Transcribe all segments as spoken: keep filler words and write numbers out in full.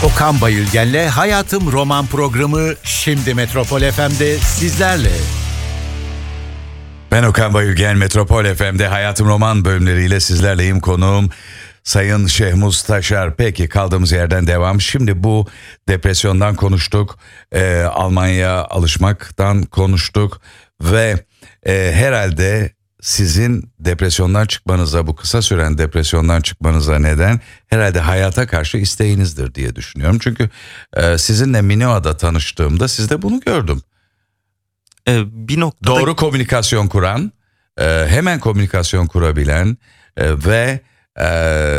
Okan Bayülgen'le Hayatım Roman programı şimdi Metropol F M'de sizlerle. Ben Okan Bayülgen, Metropol F M'de Hayatım Roman bölümleriyle sizlerleyim. Konuğum Sayın Şehmuz Taşar. Peki, kaldığımız yerden devam. Şimdi bu depresyondan konuştuk, e, Almanya'ya alışmaktan konuştuk ve e, herhalde sizin depresyondan çıkmanıza, bu kısa süren depresyondan çıkmanıza neden herhalde hayata karşı isteğinizdir diye düşünüyorum. Çünkü e, sizinle Minoa'da tanıştığımda sizde bunu gördüm. Ee, bir noktada... Doğru komünikasyon kuran, e, hemen komünikasyon kurabilen e, ve e,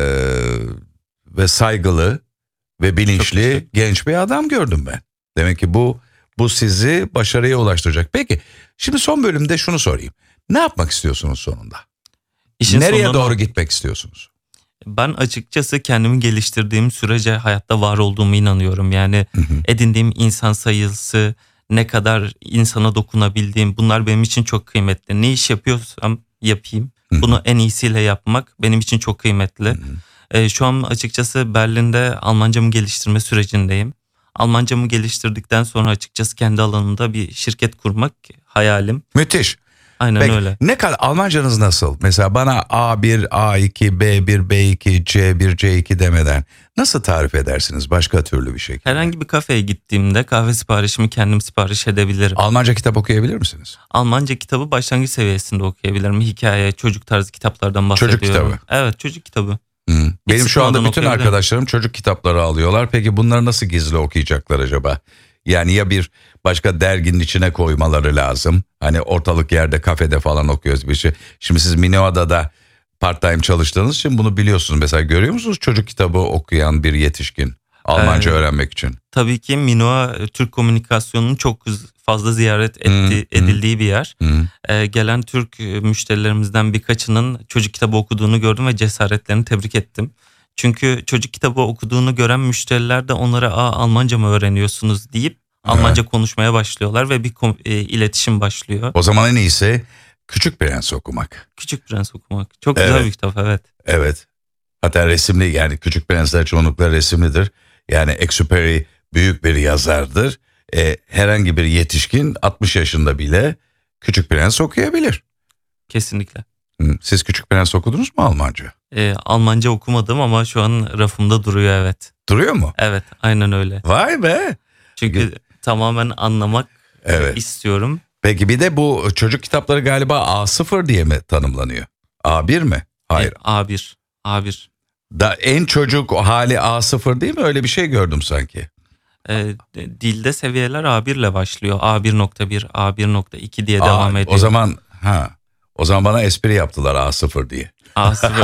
ve saygılı ve bilinçli genç bir adam gördüm ben. Demek ki bu bu sizi başarıya ulaştıracak. Peki, şimdi son bölümde şunu sorayım. Ne yapmak istiyorsunuz sonunda? İşin Nereye sonunda... doğru gitmek istiyorsunuz? Ben açıkçası kendimi geliştirdiğim sürece hayatta var olduğumu inanıyorum. Yani hı hı. edindiğim insan sayısı, ne kadar insana dokunabildiğim, bunlar benim için çok kıymetli. Ne iş yapıyorsam yapayım, hı hı. bunu en iyisiyle yapmak benim için çok kıymetli. Hı hı. Ee, şu an açıkçası Berlin'de Almancamı geliştirme sürecindeyim. Almancamı geliştirdikten sonra açıkçası kendi alanımda bir şirket kurmak hayalim. Müthiş. Aynen Peki, öyle. ne kadar Almancanız nasıl? Mesela bana A bir, A iki, B bir, B iki, C bir, C iki demeden nasıl tarif edersiniz başka türlü bir şekilde? Herhangi bir kafeye gittiğimde kahve siparişimi kendim sipariş edebilirim. Almanca kitap okuyabilir misiniz? Almanca kitabı başlangıç seviyesinde okuyabilirim. Hikaye, çocuk tarzı kitaplardan bahsediyorum. Çocuk kitabı. Evet, çocuk kitabı. Hmm. Benim şu anda bütün arkadaşlarım çocuk kitapları alıyorlar. Peki bunları nasıl gizli okuyacaklar acaba? Yani ya bir başka derginin içine koymaları lazım. Hani ortalık yerde, kafede falan okuyoruz bir şey. Şimdi siz Minoa'da da part time çalıştığınız için bunu biliyorsunuz. Mesela görüyor musunuz çocuk kitabı okuyan bir yetişkin Almanca ee, öğrenmek için? Tabii ki Minoa Türk komünikasyonunun çok fazla ziyaret etti, hmm, edildiği hmm, bir yer. Hmm. Ee, gelen Türk müşterilerimizden birkaçının çocuk kitabı okuduğunu gördüm ve cesaretlerini tebrik ettim. Çünkü çocuk kitabı okuduğunu gören müşteriler de onlara "Aa, Almanca mı öğreniyorsunuz?" deyip Almanca evet. konuşmaya başlıyorlar ve bir e, iletişim başlıyor. O zaman en iyisi Küçük Prens okumak. Küçük Prens okumak. Çok güzel evet. bir kitap, evet. Evet. Hatta resimli, yani Küçük Prensler çoğunlukla resimlidir. Yani Exupéry büyük bir yazardır. E, herhangi bir yetişkin altmış yaşında bile Küçük Prens okuyabilir. Kesinlikle. Siz Küçük Prens okudunuz mu Almanca? E, Almanca okumadım ama şu an rafımda duruyor, evet. Duruyor mu? Evet, aynen öyle. Vay be. Çünkü tamamen anlamak evet. istiyorum. Peki bir de bu çocuk kitapları galiba A sıfır diye mi tanımlanıyor? A bir mi? Hayır. E, A bir. A bir. Da en çocuk hali A sıfır değil mi? Öyle bir şey gördüm sanki. E, dilde seviyeler A bir ile başlıyor. A bir nokta bir, A bir nokta iki diye Aa, devam ediyor. O zaman ha. O zaman bana espri yaptılar A sıfır diye. A sıfır.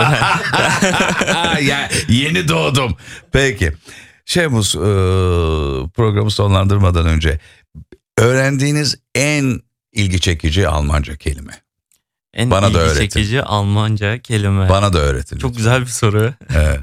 Ya, yeni doğdum. Peki. Şehmuz, programı sonlandırmadan önce öğrendiğiniz en ilgi çekici Almanca kelime. En Bana ilgi da öğretin. çekici Almanca kelime. Bana da öğretin. Çok güzel bir soru. Evet.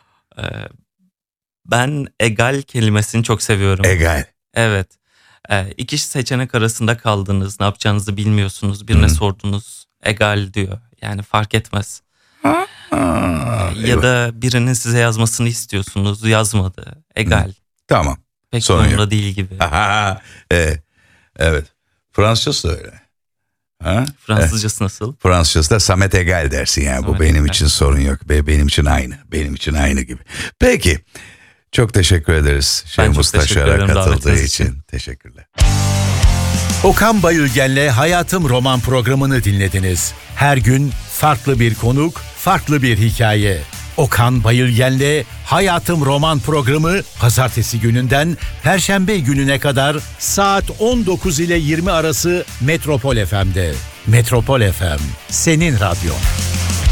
Ben egal kelimesini çok seviyorum. Egal. Evet. İki seçenek arasında kaldınız. Ne yapacağınızı bilmiyorsunuz. Birine hmm. sordunuz. Egal diyor. Yani fark etmez. Ha? Ha, ya eyvah. Da birinin size yazmasını istiyorsunuz. Yazmadı. Egal. Hmm. Tamam. Pek sorunla değil gibi. evet. evet. Fransızcası da öyle. Ha? Fransızcası nasıl? Fransızcası da Samet Egal dersin yani. Bu benim egal. için sorun yok. Benim için aynı. Benim için aynı gibi. Peki. Çok teşekkür ederiz. Şehmuz Taşar'a katıldığı için. için. Teşekkürler. Okan Bayülgen'le Hayatım Roman programını dinlediniz. Her gün farklı bir konuk, farklı bir hikaye. Okan Bayülgen'le Hayatım Roman programı pazartesi gününden perşembe gününe kadar saat on dokuz ile yirmi arası Metropol F M'de. Metropol F M, senin radyon.